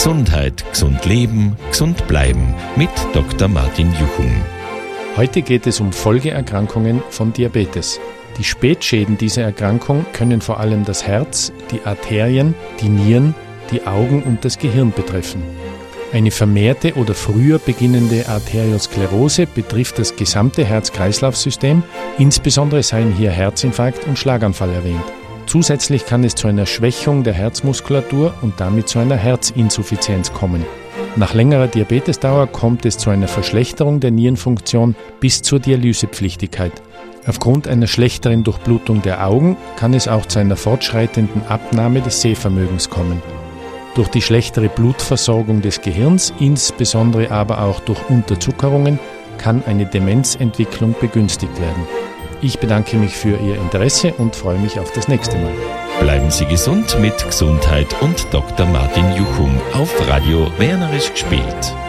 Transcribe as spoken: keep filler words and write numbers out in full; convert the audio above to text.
Gesundheit, gesund leben, gesund bleiben mit Doktor Martin Juchum. Heute geht es um Folgeerkrankungen von Diabetes. Die Spätschäden dieser Erkrankung können vor allem das Herz, die Arterien, die Nieren, die Augen und das Gehirn betreffen. Eine vermehrte oder früher beginnende Arteriosklerose betrifft das gesamte Herz-Kreislauf-System, insbesondere seien hier Herzinfarkt und Schlaganfall erwähnt. Zusätzlich kann es zu einer Schwächung der Herzmuskulatur und damit zu einer Herzinsuffizienz kommen. Nach längerer Diabetesdauer kommt es zu einer Verschlechterung der Nierenfunktion bis zur Dialysepflichtigkeit. Aufgrund einer schlechteren Durchblutung der Augen kann es auch zu einer fortschreitenden Abnahme des Sehvermögens kommen. Durch die schlechtere Blutversorgung des Gehirns, insbesondere aber auch durch Unterzuckerungen, kann eine Demenzentwicklung begünstigt werden. Ich bedanke mich für Ihr Interesse und freue mich auf das nächste Mal. Bleiben Sie gesund mit Gesundheit und Doktor Martin Juchum auf Radio Wernerisch gespielt.